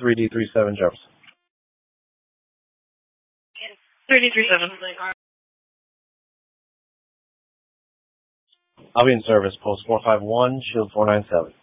3D37 Jefferson. 3D37. I'll be in service, post 451, shield 497.